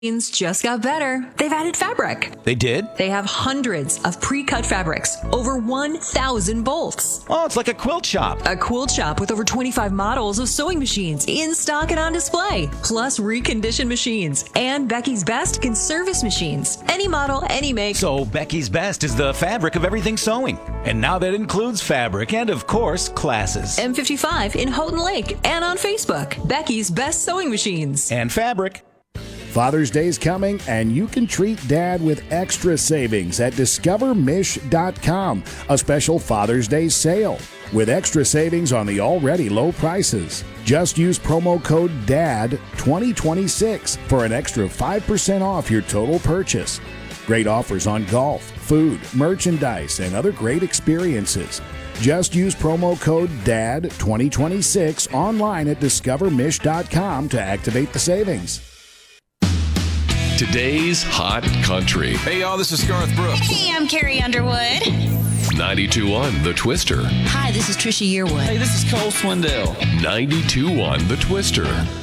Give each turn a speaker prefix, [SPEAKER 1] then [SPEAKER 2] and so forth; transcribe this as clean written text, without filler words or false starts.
[SPEAKER 1] just got better. They've added fabric.
[SPEAKER 2] They did?
[SPEAKER 1] They have hundreds of pre-cut fabrics, over 1,000 bolts.
[SPEAKER 2] Oh, it's like a quilt shop.
[SPEAKER 1] A quilt shop with over 25 models of sewing machines in stock and on display, plus reconditioned machines. And Becky's Best can service machines. Any model, any make.
[SPEAKER 2] So Becky's Best is the fabric of everything sewing. And now that includes fabric and, of course, classes.
[SPEAKER 1] M55 in Houghton Lake and on Facebook. Becky's Best Sewing Machines.
[SPEAKER 2] And fabric.
[SPEAKER 3] Father's Day's coming, and you can treat Dad with extra savings at discovermish.com. A special Father's Day sale with extra savings on the already low prices. Just use promo code DAD2026 for an extra 5% off your total purchase. Great offers on golf, food, merchandise, and other great experiences. Just use promo code DAD2026 online at discovermish.com to activate the savings.
[SPEAKER 4] Today's Hot Country.
[SPEAKER 5] Hey, y'all, this is Garth Brooks.
[SPEAKER 6] Hey, I'm Carrie Underwood.
[SPEAKER 4] 92.1 The Twister.
[SPEAKER 6] Hi, this is Trisha Yearwood.
[SPEAKER 5] Hey, this is Cole Swindell.
[SPEAKER 4] 92.1 The Twister.